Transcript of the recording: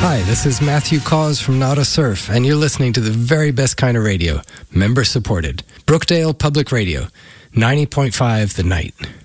Hi, this is Matthew Cause from Nada Surf, and you're listening to the very best kind of radio, member-supported. Brookdale Public Radio, 90.5 The Night.